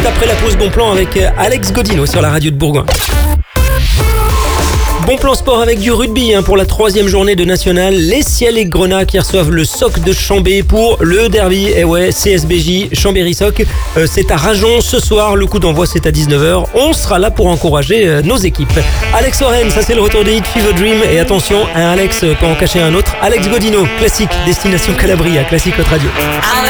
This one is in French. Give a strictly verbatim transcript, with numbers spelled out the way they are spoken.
après la pause. Bon plan avec Alex Godino sur la radio de Bourgoin. Bon plan sport avec du rugby hein, pour la troisième journée de nationale. Les Ciels et Grenats qui reçoivent le Soc de Chambé pour le derby. Et ouais, C S B J, Chambéry-Soc. Euh, c'est à Rajon ce soir. Le coup d'envoi, c'est à dix-neuf heures. On sera là pour encourager euh, nos équipes. Alex Oren, ça c'est le retour des hits Fever Dream. Et attention, un Alex peut en cacher un autre. Alex Godino, classique, Destination Calabria, classique Haute Radio.